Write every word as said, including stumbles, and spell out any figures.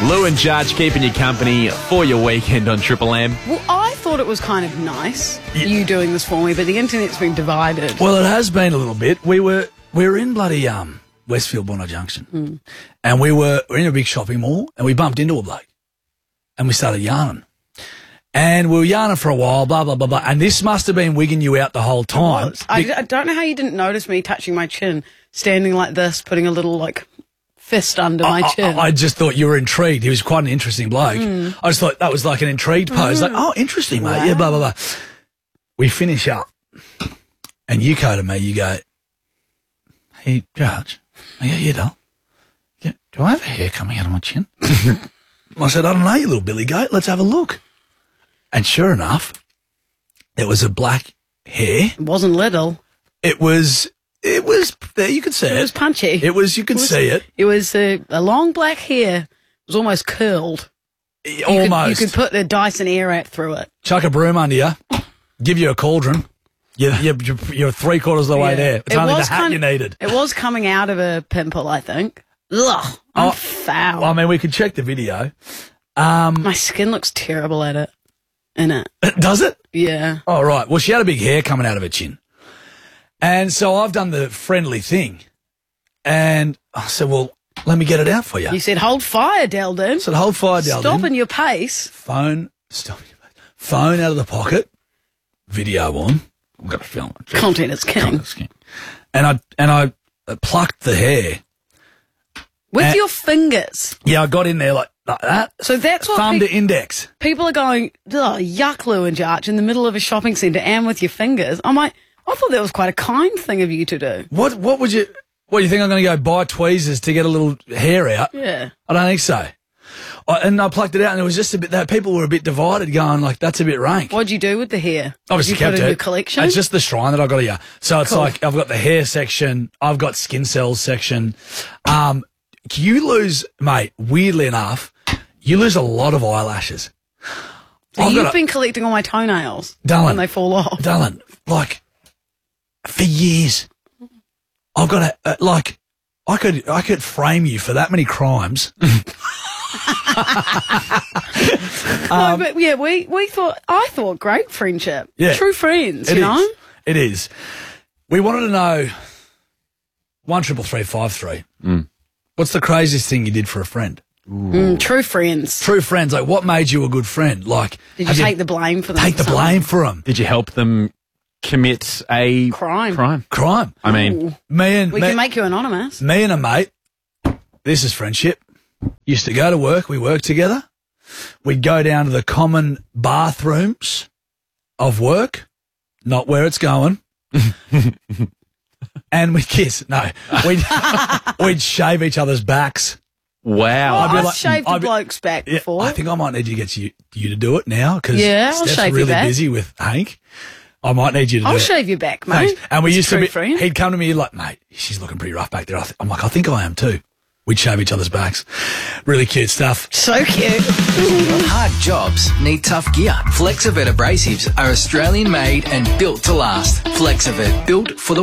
Lou and Judge keeping you company for your weekend on Triple M. Well, I thought it was kind of nice, yeah. you doing this for me, but the internet's been divided. Well, it has been a little bit. We were we were in bloody um Westfield Bondi Junction, mm. and we were, we were in a big shopping mall, and we bumped into a bloke, and we started yarning. And we were yarning for a while, blah, blah, blah, blah. And this must have been wigging you out the whole time. I, I don't know how you didn't notice me touching my chin, standing like this, putting a little, like, fist under my I, chin. I, I just thought you were intrigued. He was quite an interesting bloke. Mm. I just thought that was like an intrigued pose. Mm. Like, oh, interesting, mate. Wow. Yeah, blah, blah, blah. We finish up. And you go to me, you go, hey, Judge. I go, yeah, doll. Yeah, do I have a hair coming out of my chin? I said, I don't know, you little billy goat. Let's have a look. And sure enough, it was a black hair. It wasn't little. It was, it was, there you could see it. It was punchy. It was, you could it was, see it. It was a, a long black hair. It was almost curled. You almost. Could, you could put a Dyson Airwrap through it. Chuck a broom under you, give you a cauldron. You're, you're, you're three quarters of the yeah. way there. It's it only the hat kind, you needed. It was coming out of a pimple, I think. Ugh, I'm oh, foul. I mean, we could check the video. Um, My skin looks terrible at it. In it. Does it? Yeah. Oh, right. Well, she had a big hair coming out of her chin. And so I've done the friendly thing. And I said, well, let me get it out for you. You said, hold fire, Deldin. I said, hold fire, Deldin. Stopping your pace. Phone, stop your pace. Phone out of the pocket. Video on. I've got to film it. Content is king. Content is king. And I, and I plucked the hair. With and, your fingers? Yeah, I got in there like, like that. So that's what thumb to index. People are going, oh, yuck, Lou and Judge, in the middle of a shopping centre and with your fingers. I'm like, I thought that was quite a kind thing of you to do. What What would you, what, do you think I'm going to go buy tweezers to get a little hair out? Yeah. I don't think so. I, and I plucked it out and it was just a bit, that people were a bit divided going like, that's a bit rank. What'd you do with the hair? Obviously Did you kept put it it. in your collection? It's just the shrine that I got here. So it's cool. like, I've got the hair section, I've got skin cells section. Um, you lose, mate, weirdly enough, you lose a lot of eyelashes. So I've you've a, been collecting all my toenails Dylan, when they fall off. Dylan, like, for years, I've got a, uh, like, I could, I could frame you for that many crimes. um, no, but yeah, we, we thought, I thought great friendship. Yeah. True friends, it you is. know? It is. We wanted to know, one triple three five three. Mm. What's the craziest thing you did for a friend? Mm, true friends. True friends. Like, what made you a good friend? Like, did you take you, the blame for them? Take the something? blame for them. Did you help them commit a crime? Crime. Crime. I mean, Ooh. me and we me, can make you anonymous. Me and a mate. This is friendship. Used to go to work. We worked together. We'd go down to the common bathrooms of work, not where it's going. And we'd kiss. No, we'd we'd shave each other's backs. Wow! Well, I've like, shaved a bloke's back yeah, before. I think I might need to get you you to do it now because yeah, Steph's I'll shave really your back. busy with Hank. I might need you to I'll do it. I'll shave your back, mate. Thanks. And we it's used to be. Friend. He'd come to me like, mate, she's looking pretty rough back there. I th- I'm like, I think I am too. We'd shave each other's backs. Really cute stuff. So cute. Hard jobs need tough gear. Flexivet abrasives are Australian made and built to last. Flexivet, built for the